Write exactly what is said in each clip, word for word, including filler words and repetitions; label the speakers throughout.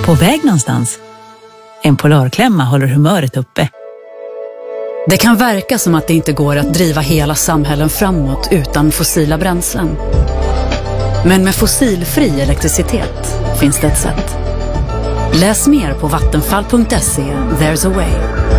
Speaker 1: På väg någonstans? En Polarklämma håller humöret uppe.
Speaker 2: Det kan verka som att det inte går att driva hela samhällen framåt utan fossila bränslen. Men med fossilfri elektricitet finns det ett sätt. Läs mer på vattenfall punkt se. There's a way.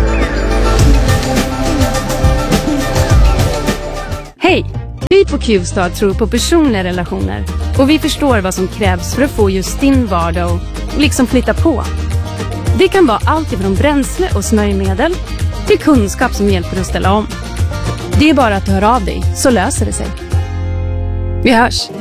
Speaker 3: Hej! Vi på Q-Star tror på personliga relationer. Och vi förstår vad som krävs för att få just din vardag och liksom flytta på. Det kan vara allt ifrån bränsle och smörjmedel till kunskap som hjälper att ställa om. Det är bara att höra av dig, så löser det sig. Vi hörs!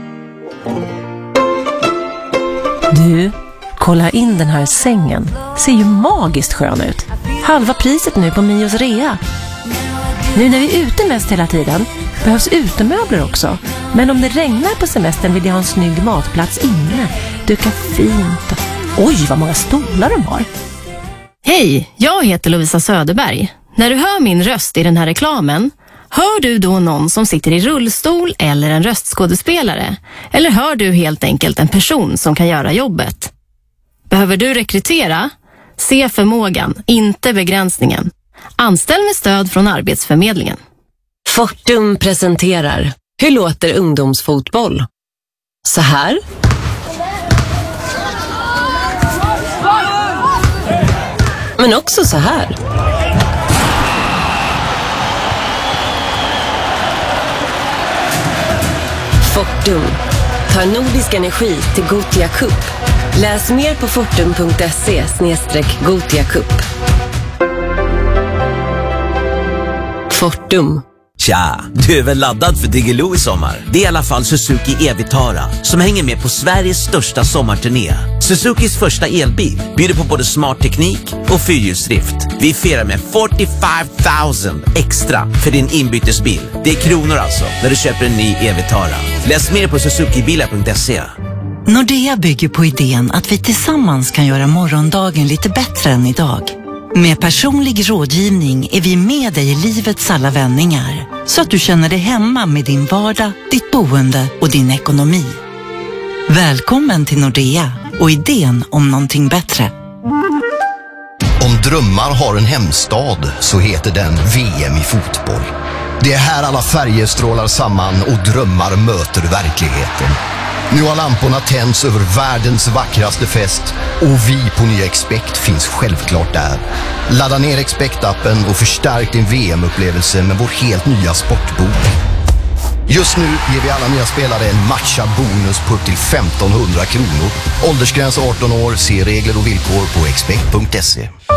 Speaker 4: Du, kolla in den här sängen. Ser ju magiskt skön ut. Halva priset nu på Mios rea. Nu när vi är ute mest hela tiden behövs utemöbler också. Men om det regnar på semestern vill jag ha en snygg matplats inne. Duka fint. Oj, vad många stolar de har.
Speaker 5: Hej, jag heter Lovisa Söderberg. När du hör min röst i den här reklamen, hör du då någon som sitter i rullstol eller en röstskådespelare? Eller hör du helt enkelt en person som kan göra jobbet? Behöver du rekrytera? Se förmågan, inte begränsningen. Anställ med stöd från Arbetsförmedlingen.
Speaker 6: Fortum presenterar Hur låter ungdomsfotboll? Så här. Men också så här. Fortum tar nordisk energi till Gothia Cup. Läs mer på fortum punkt se snedstreck Gothia Cup. Fortum.
Speaker 7: Tja, du är väl laddad för Diggiloo i sommar? Det är i alla fall Suzuki E-Vitara som hänger med på Sveriges största sommarturné. Suzukis första elbil bjuder på både smart teknik och fyrhjulsdrift. Vi firar med fyrtiofem tusen extra för din inbytesbil. Det är kronor alltså när du köper en ny E-Vitara. Läs mer på suzuki bilar punkt se.
Speaker 8: Nordea bygger på idén att vi tillsammans kan göra morgondagen lite bättre än idag. Med personlig rådgivning är vi med dig i livets alla vändningar. Så att du känner dig hemma med din vardag, ditt boende och din ekonomi. Välkommen till Nordea och idén om någonting bättre.
Speaker 9: Om drömmar har en hemstad så heter den V M i fotboll. Det är här alla färger strålar samman och drömmar möter verkligheten. Nu har lamporna tänds över världens vackraste fest och vi på nya Expect finns självklart där. Ladda ner Expect-appen och förstärk din V M-upplevelse med vår helt nya sportbok. Just nu ger vi alla nya spelare en matchad bonus på upp till femtonhundra kronor. Åldersgräns arton år, se regler och villkor på expect punkt se.